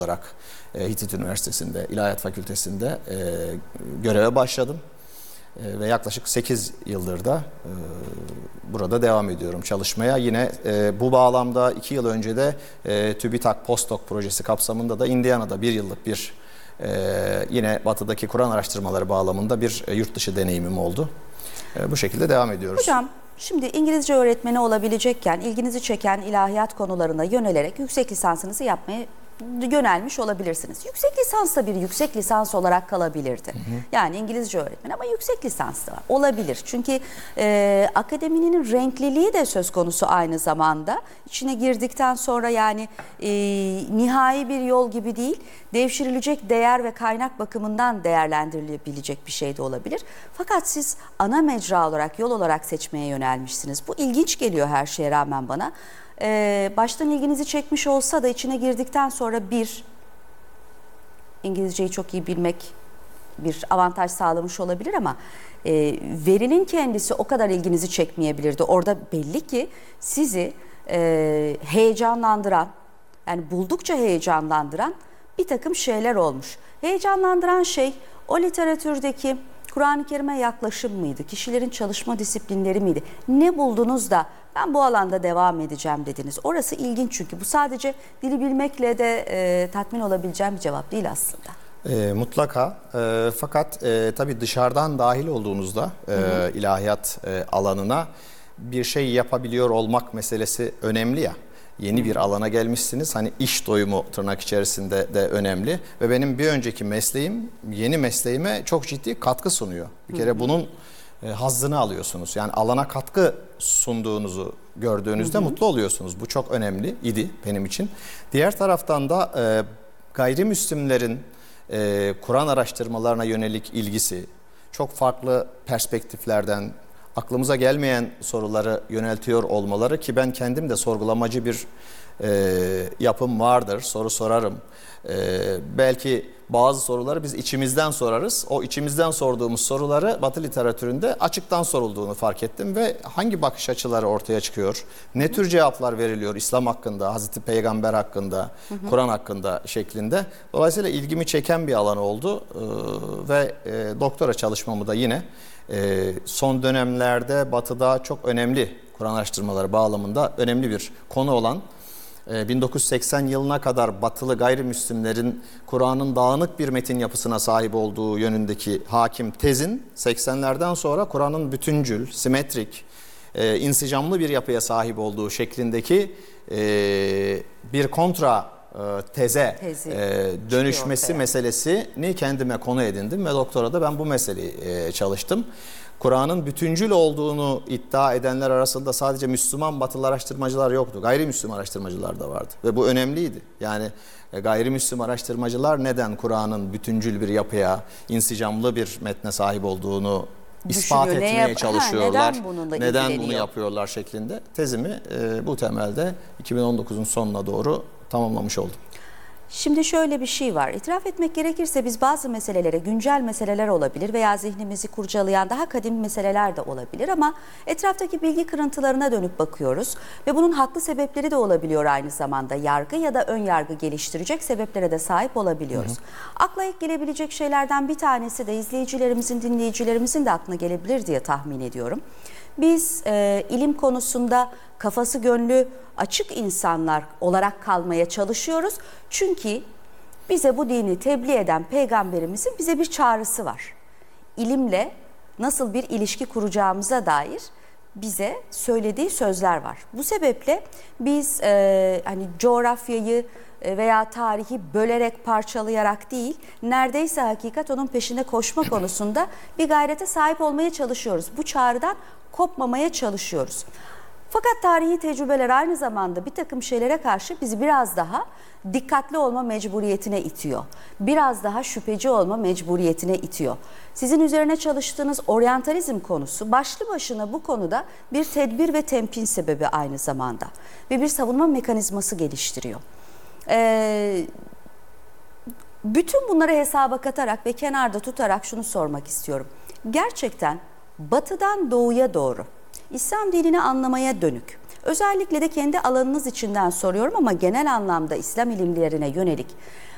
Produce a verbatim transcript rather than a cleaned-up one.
olarak e, Hitit Üniversitesi'nde, İlahiyat Fakültesi'nde e, göreve başladım. E, ve yaklaşık sekiz yıldır da e, burada devam ediyorum çalışmaya. Yine e, bu bağlamda iki yıl önce de e, TÜBİTAK Postdoc projesi kapsamında da Indiana'da bir yıllık bir e, yine batıdaki Kur'an araştırmaları bağlamında bir e, yurt dışı deneyimim oldu. E, bu şekilde devam ediyoruz. Hocam, şimdi İngilizce öğretmeni olabilecekken ilginizi çeken ilahiyat konularına yönelerek yüksek lisansınızı yapmaya yönelmiş olabilirsiniz. Yüksek lisans da bir yüksek lisans olarak kalabilirdi. Hı hı. Yani İngilizce öğretmeni ama yüksek lisans da var. Olabilir. Çünkü e, akademinin renkliliği de söz konusu aynı zamanda. İçine girdikten sonra yani e, nihai bir yol gibi değil, devşirilecek değer ve kaynak bakımından değerlendirilebilecek bir şey de olabilir. Fakat siz ana mecra olarak, yol olarak seçmeye yönelmişsiniz. Bu ilginç geliyor her şeye rağmen bana. Ee, baştan ilginizi çekmiş olsa da içine girdikten sonra bir, İngilizceyi çok iyi bilmek bir avantaj sağlamış olabilir ama e, verinin kendisi o kadar ilginizi çekmeyebilirdi. Orada belli ki sizi e, heyecanlandıran, yani buldukça heyecanlandıran bir takım şeyler olmuş. Heyecanlandıran şey o literatürdeki Kur'an-ı Kerim'e yaklaşım mıydı? Kişilerin çalışma disiplinleri miydi? Ne buldunuz da ben bu alanda devam edeceğim dediniz? Orası ilginç çünkü bu sadece dili bilmekle de e, tatmin olabileceğim bir cevap değil aslında. E, mutlaka e, fakat e, tabii dışarıdan dahil olduğunuzda e, hı hı. ilahiyat e, alanına bir şey yapabiliyor olmak meselesi önemli ya. Yeni bir alana gelmişsiniz. Hani iş doyumu tırnak içerisinde de önemli. Ve benim bir önceki mesleğim yeni mesleğime çok ciddi katkı sunuyor. Bir kere bunun e, hazzını alıyorsunuz. Yani alana katkı sunduğunuzu gördüğünüzde hı hı. mutlu oluyorsunuz. Bu çok önemli idi benim için. Diğer taraftan da e, gayrimüslimlerin e, Kur'an araştırmalarına yönelik ilgisi çok farklı perspektiflerden, aklımıza gelmeyen soruları yöneltiyor olmaları ki ben kendim de sorgulamacı bir e, yapım vardır, soru sorarım. E, belki bazı soruları biz içimizden sorarız. O içimizden sorduğumuz soruları Batı literatüründe açıktan sorulduğunu fark ettim ve hangi bakış açıları ortaya çıkıyor, ne tür cevaplar veriliyor İslam hakkında, Hazreti Peygamber hakkında, Kur'an hakkında şeklinde. Dolayısıyla ilgimi çeken bir alan oldu e, ve e, doktora çalışmamı da yine Ee, son dönemlerde Batı'da çok önemli Kur'an araştırmaları bağlamında önemli bir konu olan e, bin dokuz yüz seksen yılına kadar Batılı gayrimüslimlerin Kur'an'ın dağınık bir metin yapısına sahip olduğu yönündeki hakim tezin seksenlerden sonra Kur'an'ın bütüncül, simetrik, e, insicamlı bir yapıya sahip olduğu şeklindeki e, bir kontra teze Tezi. e, dönüşmesi meselesini kendime konu edindim ve doktorada ben bu meseleyi e, çalıştım. Kur'an'ın bütüncül olduğunu iddia edenler arasında sadece Müslüman batılı araştırmacılar yoktu. Gayrimüslim araştırmacılar da vardı ve bu önemliydi. Yani e, gayrimüslim araştırmacılar neden Kur'an'ın bütüncül bir yapıya, insicamlı bir metne sahip olduğunu ispat Düşünüyor. etmeye Yap- çalışıyorlar. Ha, neden, neden bunu yapıyorlar şeklinde tezimi e, bu temelde iki bin on dokuzun sonuna doğru tamamlamış oldum. Şimdi şöyle bir şey var. İtiraf etmek gerekirse biz bazı meselelere, güncel meseleler olabilir veya zihnimizi kurcalayan daha kadim meseleler de olabilir ama etraftaki bilgi kırıntılarına dönüp bakıyoruz ve bunun haklı sebepleri de olabiliyor aynı zamanda. Yargı ya da ön yargı geliştirecek sebeplere de sahip olabiliyoruz. Hı hı. Akla ilk gelebilecek şeylerden bir tanesi de izleyicilerimizin, dinleyicilerimizin de aklına gelebilir diye tahmin ediyorum. Biz e, ilim konusunda kafası gönlü açık insanlar olarak kalmaya çalışıyoruz. Çünkü bize bu dini tebliğ eden peygamberimizin bize bir çağrısı var. İlimle nasıl bir ilişki kuracağımıza dair bize söylediği sözler var. Bu sebeple biz e, hani coğrafyayı veya tarihi bölerek, parçalayarak değil, neredeyse hakikat onun peşine koşma konusunda bir gayrete sahip olmaya çalışıyoruz. Bu çağrıdan kopmamaya çalışıyoruz. Fakat tarihi tecrübeler aynı zamanda bir takım şeylere karşı bizi biraz daha dikkatli olma mecburiyetine itiyor. Biraz daha şüpheci olma mecburiyetine itiyor. Sizin üzerine çalıştığınız oryantalizm konusu başlı başına bu konuda bir tedbir ve temkin sebebi aynı zamanda. Ve bir savunma mekanizması geliştiriyor. Ee, bütün bunları hesaba katarak ve kenarda tutarak şunu sormak istiyorum. Gerçekten batıdan doğuya doğru İslam dinini anlamaya dönük, özellikle de kendi alanınız içinden soruyorum ama genel anlamda İslam ilimlerine yönelik